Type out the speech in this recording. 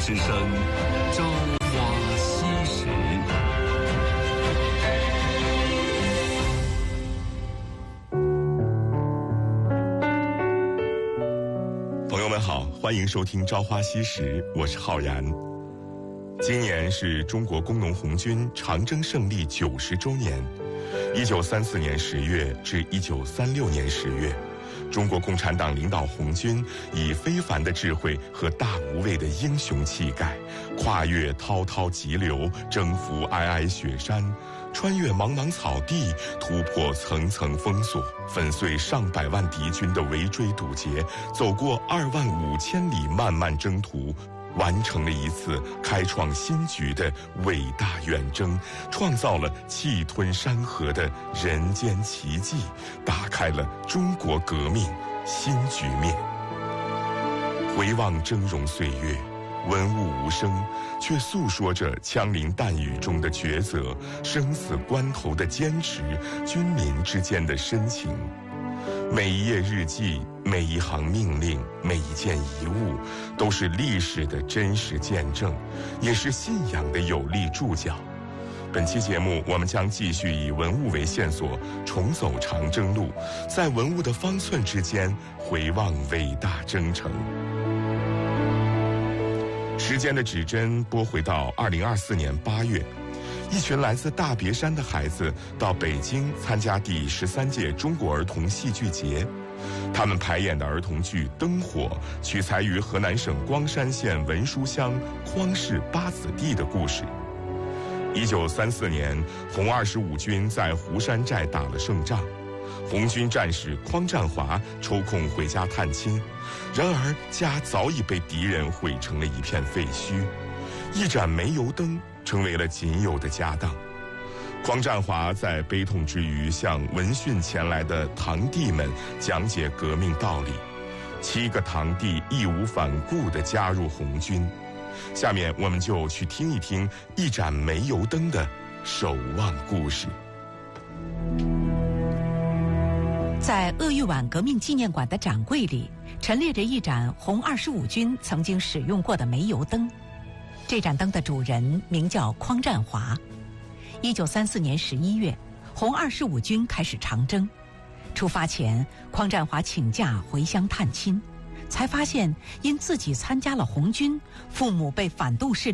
之声朝花夕拾。 朋友们好，欢迎收听《朝花夕拾》，我是浩然。今年是中国工农红军长征胜利90周年，1934年10月至1936年10月，中国共产党领导红军以非凡的智慧和大无畏的英雄气概，跨越滔滔急流，征服皑皑雪山，穿越茫茫草地，突破层层封锁，粉碎上百万敌军的围追堵截，走过25000里漫漫征途，完成了一次开创新局的伟大远征，创造了气吞山河的人间奇迹，打开了中国革命新局面。回望峥嵘岁月，文物无声，却诉说着枪林弹雨中的抉择，生死关头的坚持，军民之间的深情。每一页日记，每一行命令，每一件遗物，都是历史的真实见证，也是信仰的有力注脚。本期节目，我们将继续以文物为线索，重走长征路，在文物的方寸之间回望伟大征程。时间的指针拨回到2024年8月，一群来自大别山的孩子到北京参加第13届中国儿童戏剧节。他们排演的儿童剧《灯火》取材于河南省光山县文书乡匡氏八子弟的故事。1934年，红25军在湖山寨打了胜仗，红军战士匡占华抽空回家探亲，然而家早已被敌人毁成了一片废墟，一盏煤油灯成为了仅有的家当。匡占华在悲痛之余向闻讯前来的堂弟们讲解革命道理，7个堂弟义无反顾地加入红军。下面我们就去听一听一盏煤油灯的守望故事。 在鄂豫皖革命纪念馆的展柜里，陈列着一盏红25军曾经使用过的煤油灯。这盏灯的主人名叫匡占华。1934年11月，红25军开始长征。出发前，匡占华请假回乡探亲，才发现因自己参加了红军，父母被反动势力